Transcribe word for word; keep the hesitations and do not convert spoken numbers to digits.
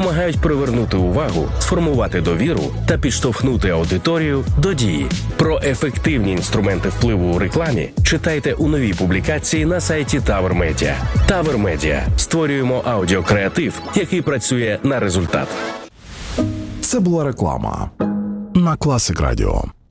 допомагають привернути увагу, сформувати довіру та підштовхнути аудиторію до дії. Про ефективні інструменти впливу у рекламі читайте у новій публікації на сайті Tower Media. Tower Media. Створюємо аудіокреатив, який працює на результат. Це була реклама на Classic Radio.